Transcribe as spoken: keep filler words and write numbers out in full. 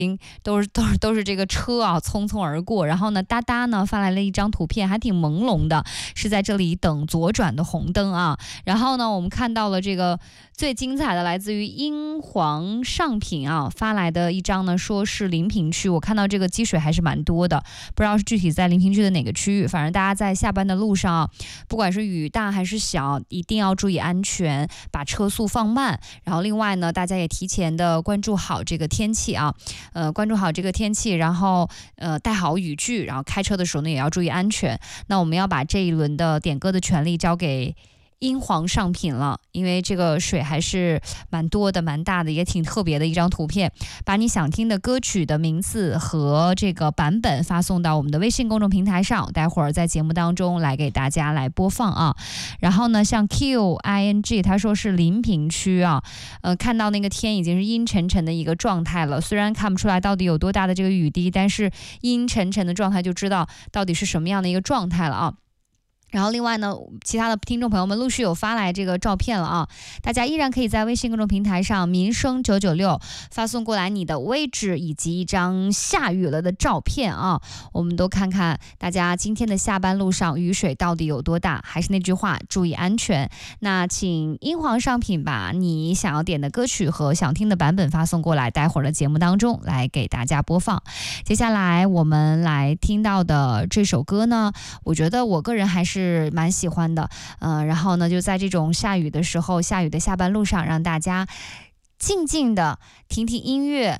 都是都是都是这个车啊匆匆而过，然后呢哒哒呢发来了一张图片，还挺朦胧的，是在这里等左转的红灯啊。然后呢我们看到了这个最精彩的来自于英皇上品啊发来的一张呢，说是临平区，我看到这个积水还是蛮多的，不知道是具体在临平区的哪个区域，反正大家在下班的路上啊，不管是雨大还是小，一定要注意安全，把车速放慢。然后另外呢大家也提前的关注好这个天气啊，呃，关注好这个天气，然后呃带好雨具，然后开车的时候呢也要注意安全。那我们要把这一轮的点歌的权利交给英皇上品了，因为这个水还是蛮多的蛮大的，也挺特别的一张图片。把你想听的歌曲的名字和这个版本发送到我们的微信公众平台上，待会儿在节目当中来给大家来播放啊。然后呢像 Q I N G 他说是临平区啊，呃，看到那个天已经是阴沉沉的一个状态了，虽然看不出来到底有多大的这个雨滴，但是阴沉沉的状态就知道到底是什么样的一个状态了啊。然后另外呢其他的听众朋友们陆续有发来这个照片了啊，大家依然可以在微信公众平台上民生九九六发送过来你的位置以及一张下雨了的照片啊，我们都看看大家今天的下班路上雨水到底有多大。还是那句话，注意安全。那请英皇上品把你想要点的歌曲和想听的版本发送过来，待会儿的节目当中来给大家播放。接下来我们来听到的这首歌呢，我觉得我个人还是是蛮喜欢的，呃，然后呢，就在这种下雨的时候，下雨的下班路上，让大家静静的听听音乐，